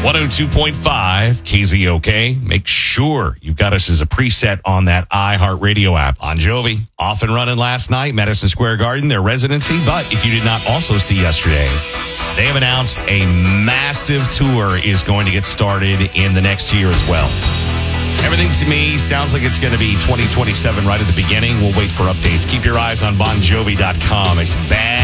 102.5 KZOK. Make sure you've got us as a preset on that iHeartRadio app. Bon Jovi, off and running last night, Madison Square Garden, their residency. But if you did not also see yesterday, they have announced a massive tour is going to get started in the next year as well. Everything to me sounds like it's going to be 2027 right at the beginning. We'll wait for updates. Keep your eyes on BonJovi.com. It's bad